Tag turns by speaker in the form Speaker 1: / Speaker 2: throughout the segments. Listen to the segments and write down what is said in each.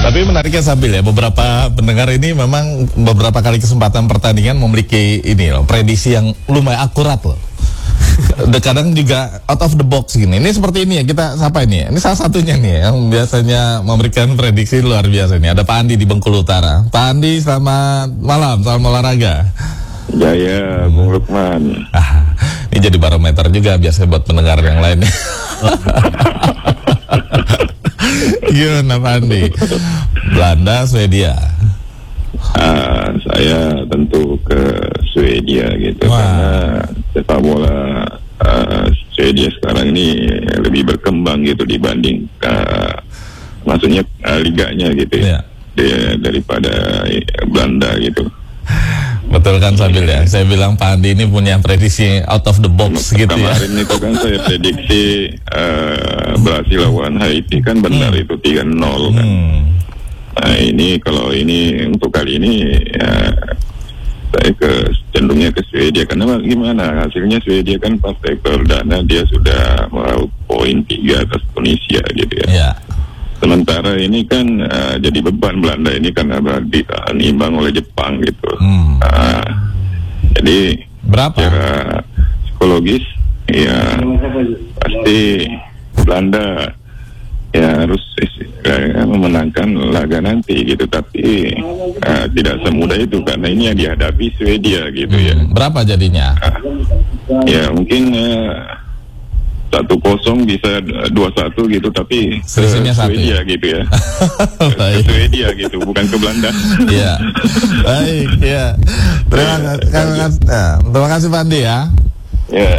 Speaker 1: Tapi menariknya Sabil ya, beberapa pendengar ini memang beberapa kali kesempatan pertandingan memiliki ini loh, prediksi yang lumayan akurat loh. Kadang juga out of the box gini. Ini seperti ini ya, kita siapa ini ya? Ini salah satunya nih ya, yang biasanya memberikan prediksi luar biasa nih. Ada Pak Andi di Bengkulu Utara. Pak Andi, selamat malam, salam olahraga.
Speaker 2: Jaya, Bung Lukman.
Speaker 1: Ini jadi barometer juga biasanya buat pendengar yang lain. Gimana Pak Andi? Belanda, Swedia.
Speaker 2: Saya tentu ke Swedia gitu.
Speaker 1: Wah.
Speaker 2: Karena sepak bola Swedia sekarang ini lebih berkembang gitu dibanding maksudnya liganya gitu ya. Daripada Belanda gitu.
Speaker 1: Betul kan Sabil ya? Saya bilang Pak Andi ini punya prediksi out of the box gitu ya.
Speaker 2: Kemarin itu kan saya prediksi Brasil lawan Haiti kan benar itu 3-0 kan. Nah ini kalau ini untuk kali ini ya, saya cenderungnya ke Swedia karena gimana hasilnya Swedia kan partai perdana dia sudah meraup poin 3 atas Tunisia gitu ya.
Speaker 1: Ya.
Speaker 2: Sementara ini kan jadi beban Belanda ini karena ditahan imbang oleh Jepang gitu. Jadi
Speaker 1: berapa?
Speaker 2: Secara psikologis ya pasti Belanda ya harus memenangkan laga nanti gitu, tapi tidak semudah itu karena ini yang dihadapi Swedia gitu ya.
Speaker 1: Berapa jadinya?
Speaker 2: Ya mungkin 1-0 bisa 2-1 gitu, tapi
Speaker 1: selisihnya
Speaker 2: Swedia gitu ya. Swedia gitu, bukan ke Belanda.
Speaker 1: Iya. Baik, ya. Terima kasih Pak Andi ya.
Speaker 2: Ya.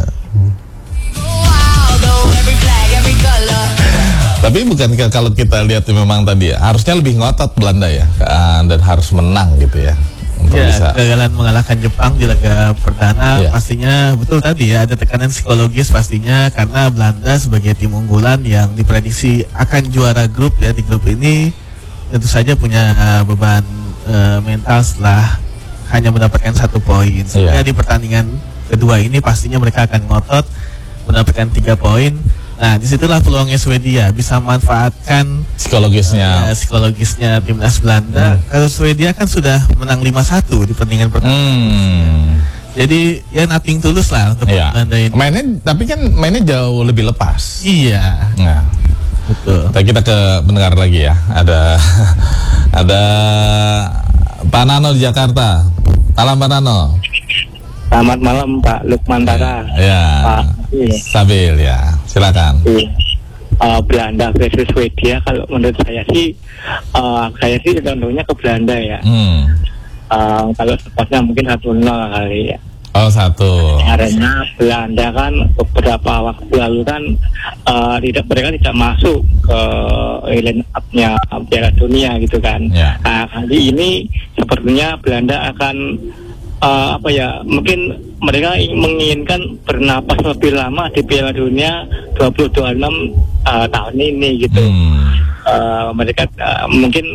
Speaker 1: Tapi bukan kalau kita lihat memang tadi ya, harusnya lebih ngotot Belanda ya, dan harus menang gitu ya.
Speaker 3: Ya, kegagalan mengalahkan Jepang di laga perdana pastinya betul tadi ya, ada tekanan psikologis pastinya karena Belanda sebagai tim unggulan yang diprediksi akan juara grup ya, di grup ini tentu saja punya beban mental setelah hanya mendapatkan 1 poin. Sehingga di pertandingan kedua ini pastinya mereka akan ngotot mendapatkan 3 poin. Nah, disitulah peluangnya Swedia bisa manfaatkan psikologisnya timnas Belanda. Kalau Swedia kan sudah menang 5-1 di pertandingan pertama. Jadi ya nothing tulus lah untuk Belanda ini.
Speaker 1: Tapi kan mainnya jauh lebih lepas.
Speaker 3: Iya.
Speaker 1: Nah, betul. Kita ke pendengar lagi ya. Ada Pak Nano di Jakarta. Malam Pak Nano.
Speaker 4: Selamat malam Pak Lukman Tara.
Speaker 1: Ya.
Speaker 4: Pak
Speaker 1: Sabil ya. Silakan.
Speaker 4: Belanda versus Swedia, kalau menurut saya sih condongnya ke Belanda ya. Kalau sepertinya mungkin 1-0 kali ya.
Speaker 1: Oh 1.
Speaker 4: Karena Belanda kan beberapa waktu lalu kan mereka tidak masuk ke line up-nya Piala Dunia gitu kan. Nah, kali ini sepertinya Belanda akan mungkin mereka menginginkan bernapas lebih lama di Piala Dunia 2026 tahun ini gitu. Mereka mungkin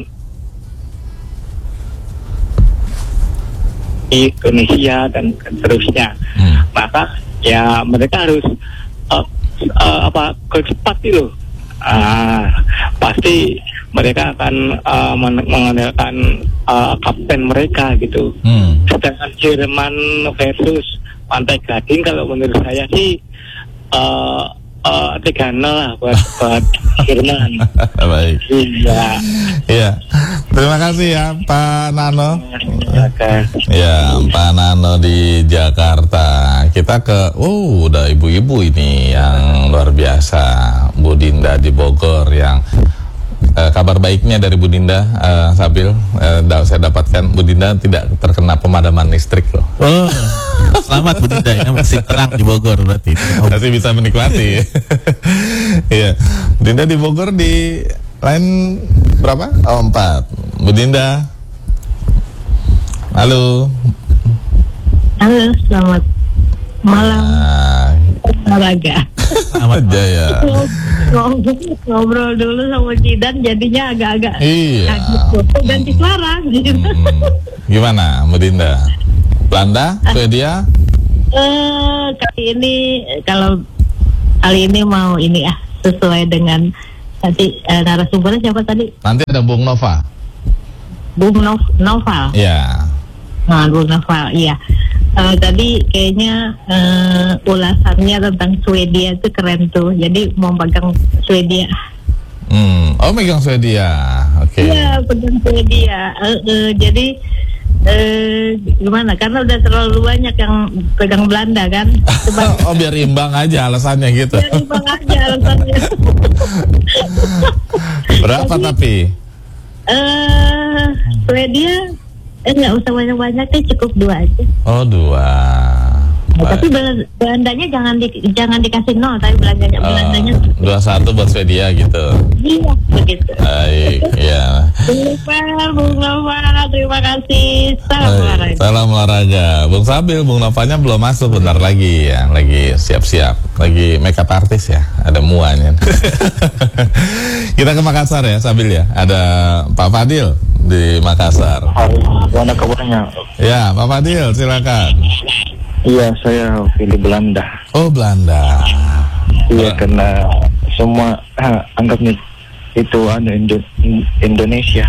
Speaker 4: Indonesia dan seterusnya. Maka ya mereka harus cepat itu. Pasti mereka akan mengandalkan kapten mereka gitu. Sedangkan Jerman versus Pantai Gading, kalau menurut saya sih 3-0 lah buat Jerman.
Speaker 1: Baik. Iya. Terima kasih ya Pak Nano. Ya, Pak Nano di Jakarta. Kita ke udah ibu-ibu ini yang luar biasa. Bu Dinda di Bogor yang kabar baiknya dari Bu Dinda, Sabil, saya dapatkan Bu Dinda tidak terkena pemadaman listrik loh.
Speaker 3: Oh, selamat Bu Dinda, ini masih terang di Bogor berarti.
Speaker 1: Masih bisa menikmati. Iya, Bu Dinda di Bogor di line berapa? Oh 4. Bu Dinda. Halo.
Speaker 5: Halo, selamat malam. Olahraga.
Speaker 1: Selamat Jaya.
Speaker 5: Ngobrol dulu sama Cidan jadinya agak-agak ganti suara gitu.
Speaker 1: Gimana Bu Dinda? Belanda, Swedia?
Speaker 5: Kali ini mau ini sesuai dengan Nanti narasumbernya siapa tadi?
Speaker 1: Nanti ada Bung Nova.
Speaker 5: Bung Noval.
Speaker 1: Ya.
Speaker 5: Nah, Bung Noval, iya. Tadi kayaknya ulasannya tentang Swedia itu keren tuh. Jadi mau pegang Swedia.
Speaker 1: Oh, megang Swedia. Oke.
Speaker 5: Iya, pegang Swedia. Jadi gimana? Karena udah terlalu banyak yang pegang Belanda kan.
Speaker 1: Oh, biar imbang aja alasannya gitu.
Speaker 5: Biar imbang aja alasannya.
Speaker 1: Berapa
Speaker 5: jadi,
Speaker 1: tapi?
Speaker 5: Swedia nggak usah banyak-banyak, cukup 2 aja.
Speaker 1: Oh, 2.
Speaker 5: Nah, tapi Belandanya jangan dikasih 0, tapi Belandanya
Speaker 1: 2-1 buat Swedia gitu.
Speaker 5: Iya, begitu.
Speaker 1: Baik, ya.
Speaker 5: Bung Nova, terima kasih.
Speaker 1: Salam olahraga. Bung Sabil, Bung Novanya belum masuk, bentar lagi ya, lagi siap-siap, lagi makeup artis ya, ada muanya. Kita ke Makassar ya, Sabil ya. Ada Pak Fadil di Makassar.
Speaker 6: Mana kabarnya?
Speaker 1: Ya, Pak Fadil, silakan.
Speaker 6: Iya, saya pilih Belanda.
Speaker 1: Oh, Belanda.
Speaker 6: Iya, karena semua anggapnya itu Indonesia.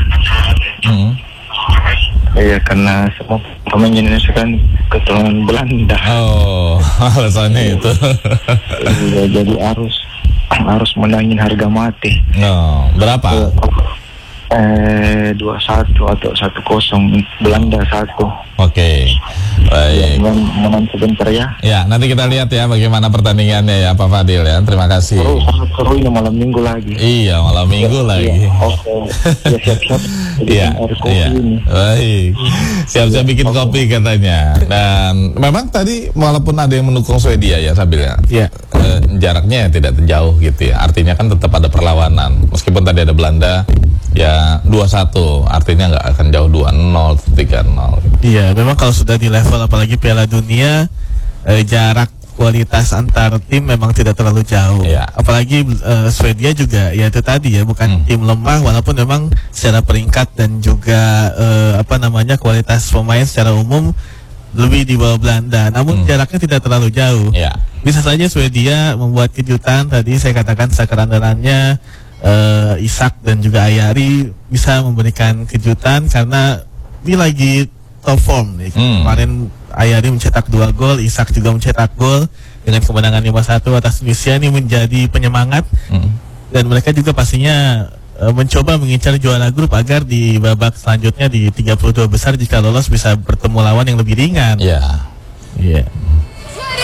Speaker 6: Iya, karena semua pemain Indonesia kan keturunan Belanda.
Speaker 1: Oh, alasannya itu.
Speaker 6: Iya, jadi harus menangin harga mati.
Speaker 1: No, berapa?
Speaker 6: 2-1 atau 1-0 Belanda 1.
Speaker 1: Oke. Baik.
Speaker 6: Ya, menang sebentar ya.
Speaker 1: Ya, nanti kita lihat ya bagaimana pertandingannya ya Pak Fadil ya. Terima kasih.
Speaker 6: Sangat seru ini malam minggu lagi.
Speaker 1: Iya, malam minggu lagi.
Speaker 6: Oke. Ya, siap-siap.
Speaker 1: Iya. Baik. Siap-siap bikin kopi katanya. Dan memang tadi walaupun ada yang mendukung Swedia ya Sabil ya.
Speaker 3: Iya.
Speaker 1: Jaraknya tidak jauh gitu ya. Artinya kan tetap ada perlawanan. Meskipun tadi ada Belanda ya 2-1, artinya nggak akan jauh 2-0, 3-0.
Speaker 3: Iya, memang kalau sudah di level apalagi Piala Dunia, jarak kualitas antar tim memang tidak terlalu jauh.
Speaker 1: Ya.
Speaker 3: Apalagi Swedia juga ya itu tadi ya, bukan tim lemah walaupun memang secara peringkat dan juga kualitas pemain secara umum lebih di bawah Belanda. Namun jaraknya tidak terlalu jauh.
Speaker 1: Ya.
Speaker 3: Bisa saja Swedia membuat kejutan, tadi saya katakan striker andalannya Isak dan juga Ayari bisa memberikan kejutan karena ini lagi top form nih. Kemarin Ayari mencetak 2 gol, Isak juga mencetak gol dengan kemenangan 5-1 atas Tunisia. Ini menjadi penyemangat dan mereka juga pastinya mencoba mengincar juara grup agar di babak selanjutnya di 32 besar jika lolos bisa bertemu lawan yang lebih ringan.
Speaker 1: Iya.
Speaker 3: Iya.